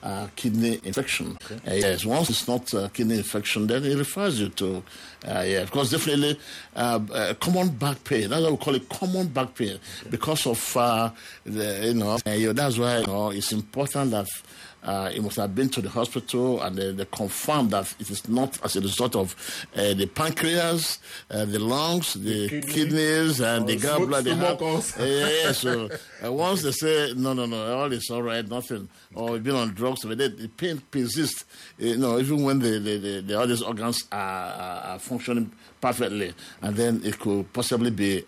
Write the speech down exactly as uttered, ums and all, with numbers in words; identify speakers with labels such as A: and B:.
A: uh, kidney infection. Okay. Uh, yes, once it's not uh, kidney infection, then it refers you to, uh, yeah, because definitely uh, uh, common back pain. That's what we call it, common back pain, okay. because of, uh, the, you know, uh, you know, that's why you know, it's important that Uh, it must have been to the hospital and they, they confirm that it is not as a result of uh, the pancreas, uh, the lungs, the, the kidney, kidneys, and the gallbladder. Uh, yeah, so uh, once they say, no, no, no, all is all right, nothing, or we've been on drugs, but the pain persists, you know, even when the, the, the, the all these organs are, are functioning perfectly, and then it could possibly be